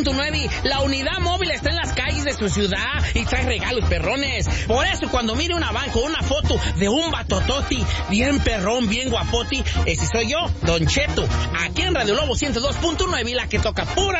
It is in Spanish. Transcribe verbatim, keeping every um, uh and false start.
punto nueve, la unidad móvil está en las calles de su ciudad y trae regalos perrones. Por eso cuando mire una van con una foto de un batototi, bien perrón, bien guapoti, ese soy yo, Don Cheto, aquí en Radio Lobo ciento dos punto nueve, la que toca pura